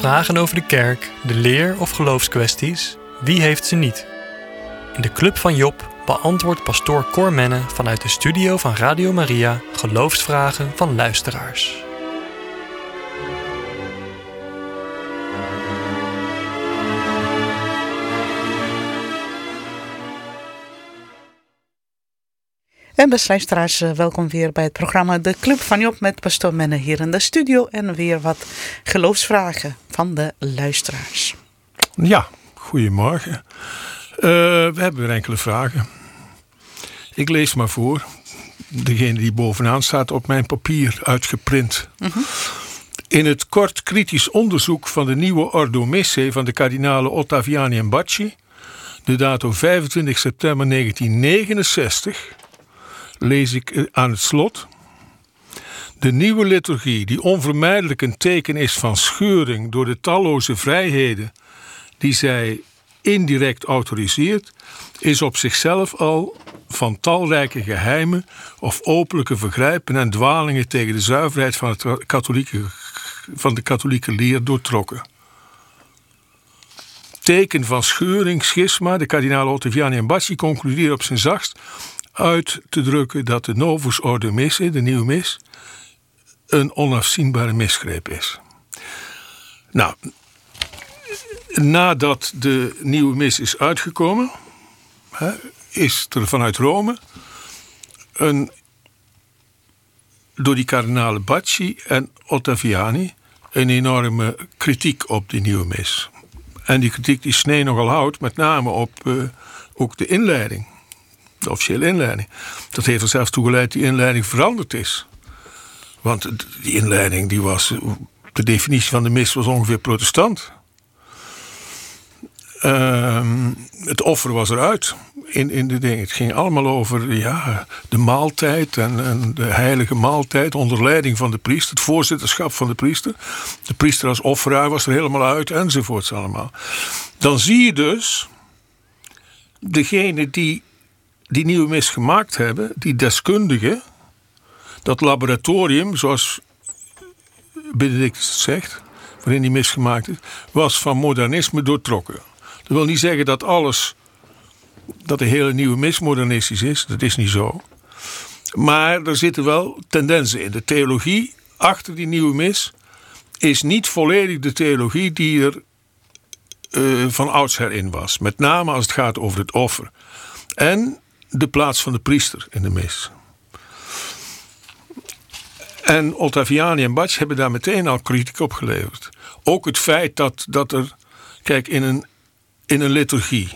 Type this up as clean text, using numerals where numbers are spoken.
Vragen over de kerk, de leer of geloofskwesties, wie heeft ze niet? In de Club van Job beantwoordt pastoor Cor Menne vanuit de studio van Radio Maria geloofsvragen van luisteraars. En beste luisteraars, welkom weer bij het programma De Club van Job met pastoor Menne hier in de studio. En weer wat geloofsvragen van de luisteraars. Ja, goedemorgen. We hebben weer enkele vragen. Ik lees maar voor. Degene die bovenaan staat op mijn papier uitgeprint. In het kort kritisch onderzoek van de nieuwe Ordo Missae van de kardinalen Ottaviani en Bacci, de dato 25 september 1969... lees ik aan het slot: de nieuwe liturgie, die onvermijdelijk een teken is van scheuring door de talloze vrijheden die zij indirect autoriseert, is op zichzelf al van talrijke geheimen of openlijke vergrijpen en dwalingen tegen de zuiverheid van de katholieke leer doortrokken. Teken van scheuring, schisma, de kardinalen Ottaviani en Bacci concluderen op zijn zachtst uit te drukken dat de Novus Ordo Missae, de nieuwe mis, een onafzienbare misgreep is. Nou, nadat de nieuwe mis is uitgekomen, is er vanuit Rome door die kardinalen Bacci en Ottaviani een enorme kritiek op die nieuwe mis. En die kritiek die snee nogal hout, met name op ook de inleiding. De officiële inleiding. Dat heeft er zelfs toe geleid dat die inleiding veranderd is. Want die inleiding, die was, de definitie van de mis was ongeveer protestant. Het offer was eruit in de dingen. Het ging allemaal over de maaltijd en de heilige maaltijd onder leiding van de priester. Het voorzitterschap van de priester. De priester als offeraar was er helemaal uit enzovoorts allemaal. Dan zie je dus degene die nieuwe mis gemaakt hebben, die deskundigen, dat laboratorium, zoals Benedictus zegt, waarin die mis gemaakt is, was van modernisme doortrokken. Dat wil niet zeggen dat de hele nieuwe mis modernistisch is, dat is niet zo. Maar er zitten wel tendensen in. De theologie achter die nieuwe mis is niet volledig de theologie die er van oudsher in was. Met name als het gaat over het offer. En de plaats van de priester in de mis. En Ottaviani en Bacci hebben daar meteen al kritiek op geleverd. Ook het feit dat er, kijk, in een liturgie,